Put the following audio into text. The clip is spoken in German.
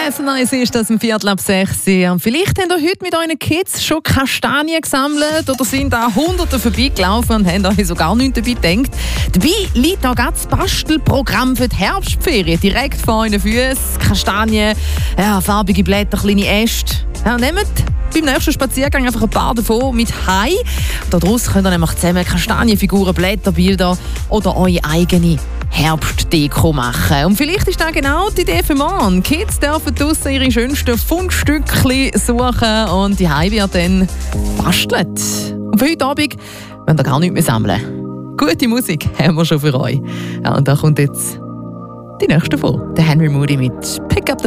Es ist das um 5:45. Und vielleicht habt ihr heute mit euren Kids schon Kastanien gesammelt oder sind da Hunderte vorbeigelaufen und haben euch so gar nichts dabei gedacht. Dabei liegt auch das Bastelprogramm für die Herbstferien direkt vor euren Füßen. Kastanien, farbige Blätter, kleine Äste. Ja, nehmt beim nächsten Spaziergang einfach ein paar davon mit heim. Daraus könnt ihr nämlich zusammen Kastanienfiguren, Blätterbilder oder eure eigene Herbstdeko machen. Und vielleicht ist das genau die Idee für morgen. Kids dürfen draussen ihre schönsten Fundstückchen suchen und die Heim wird dann bastelt. Und für heute Abend wollen wir gar nichts mehr sammeln. Gute Musik haben wir schon für euch. Ja, und da kommt jetzt die nächste Folge. Der Henry Moody mit Pick Up the